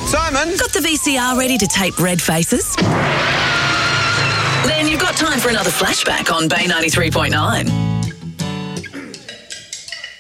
Simon? Got the VCR ready to tape red faces? Then you've got time for another flashback on Bay 93.9.